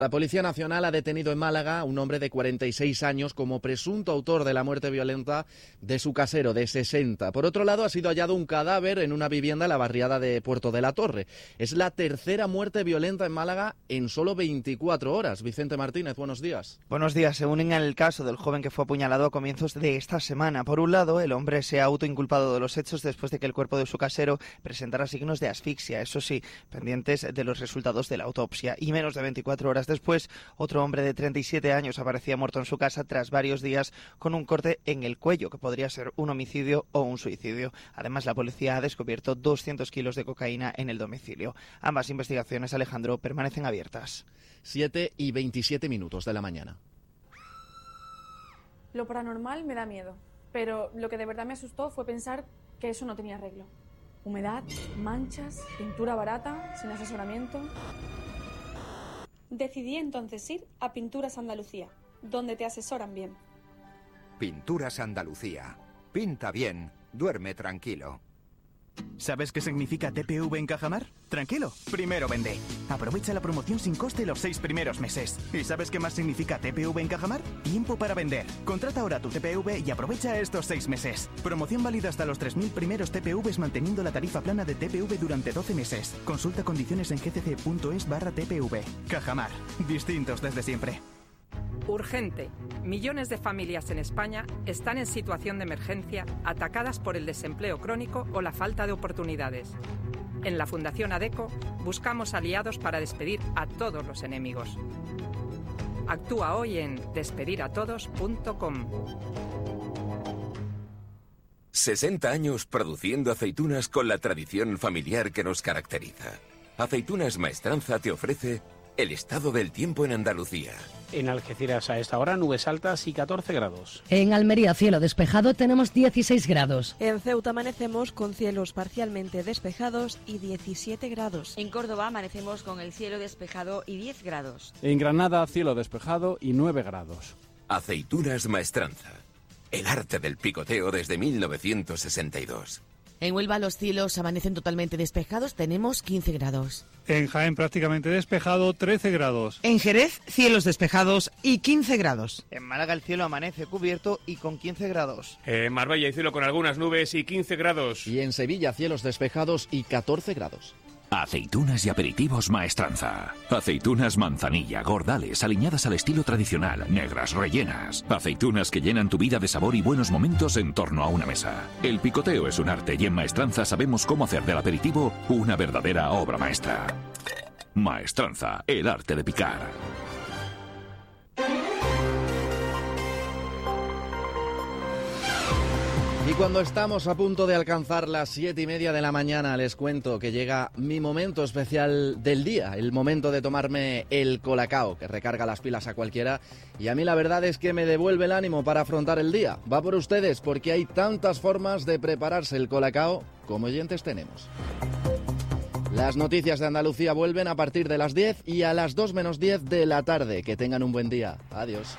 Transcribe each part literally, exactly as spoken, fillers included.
La Policía Nacional ha detenido en Málaga a un hombre de cuarenta y seis años como presunto autor de la muerte violenta de su casero de sesenta. Por otro lado, ha sido hallado un cadáver en una vivienda en la barriada de Puerto de la Torre. Es la tercera muerte violenta en Málaga en solo veinticuatro horas. Vicente Martínez, buenos días. Buenos días. Se unen al caso del joven que fue apuñalado a comienzos de esta semana. Por un lado, el hombre se ha autoinculpado de los hechos después de que el cuerpo de su casero presentara signos de asfixia, eso sí, pendientes de los resultados de la autopsia. Y menos de veinticuatro horas después, otro hombre de treinta y siete años aparecía muerto en su casa tras varios días con un corte en el cuello, que podría ser un homicidio o un suicidio. Además, la policía ha descubierto doscientos kilos de cocaína en el domicilio. Ambas investigaciones, Alejandro, permanecen abiertas. siete y veintisiete minutos de la mañana. Lo paranormal me da miedo, pero lo que de verdad me asustó fue pensar que eso no tenía arreglo. Humedad, manchas, pintura barata, sin asesoramiento. Decidí entonces ir a Pinturas Andalucía, donde te asesoran bien. Pinturas Andalucía. Pinta bien, duerme tranquilo. ¿Sabes qué significa T P V en Cajamar? Tranquilo, primero vende. Aprovecha la promoción sin coste los seis primeros meses. ¿Y sabes qué más significa T P V en Cajamar? Tiempo para vender. Contrata ahora tu T P V y aprovecha estos seis meses. Promoción válida hasta los tres mil primeros T P Vs manteniendo la tarifa plana de T P V durante doce meses. Consulta condiciones en gcc.es barra TPV. Cajamar. Distintos desde siempre. Urgente. Millones de familias en España están en situación de emergencia, atacadas por el desempleo crónico o la falta de oportunidades. En la Fundación ADECO buscamos aliados para despedir a todos los enemigos. Actúa hoy en despedir a todos punto com. sesenta años produciendo aceitunas con la tradición familiar que nos caracteriza. Aceitunas Maestranza te ofrece el estado del tiempo en Andalucía. En Algeciras a esta hora nubes altas y catorce grados. En Almería cielo despejado tenemos dieciséis grados. En Ceuta amanecemos con cielos parcialmente despejados y diecisiete grados. En Córdoba amanecemos con el cielo despejado y diez grados. En Granada cielo despejado y nueve grados. Aceitunas Maestranza. El arte del picoteo desde mil novecientos sesenta y dos. En Huelva los cielos amanecen totalmente despejados, tenemos quince grados. En Jaén prácticamente despejado, trece grados. En Jerez, cielos despejados y quince grados. En Málaga el cielo amanece cubierto y con quince grados. En Marbella hay cielo con algunas nubes y quince grados. Y en Sevilla cielos despejados y catorce grados. Aceitunas y aperitivos Maestranza. Aceitunas manzanilla, gordales, aliñadas al estilo tradicional, negras, rellenas. Aceitunas que llenan tu vida de sabor y buenos momentos en torno a una mesa. El picoteo es un arte y en Maestranza sabemos cómo hacer del aperitivo una verdadera obra maestra. Maestranza, el arte de picar. Y cuando estamos a punto de alcanzar las siete y media de la mañana, les cuento que llega mi momento especial del día, el momento de tomarme el colacao, que recarga las pilas a cualquiera, y a mí la verdad es que me devuelve el ánimo para afrontar el día. Va por ustedes, porque hay tantas formas de prepararse el colacao como oyentes tenemos. Las noticias de Andalucía vuelven a partir de las diez y a las dos menos diez de la tarde. Que tengan un buen día. Adiós.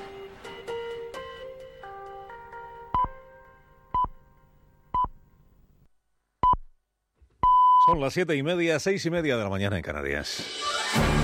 Son las siete y media, seis y media de la mañana en Canarias.